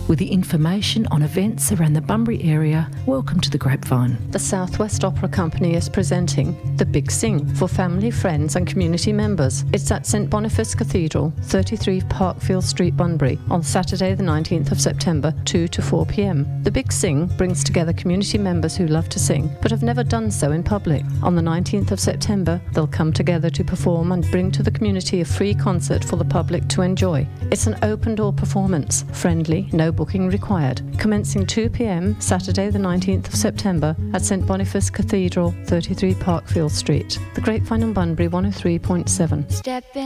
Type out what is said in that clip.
With the information on events around the Bunbury area, welcome to the Grapevine. The South West Opera Company is presenting The Big Sing for family, friends and community members. It's at St Boniface Cathedral, 33 Parkfield Street, Bunbury, on Saturday the 19th of September, 2 to 4 p.m. The Big Sing brings together community members who love to sing but have never done so in public. On the 19th of September, they'll come together to perform and bring to the community a free concert for the public to enjoy. It's an open-door performance, friendly, no booking required, commencing 2 p.m. Saturday the 19th of September at St Boniface Cathedral, 33 Parkfield Street. The Grapevine on Bunbury 103.7.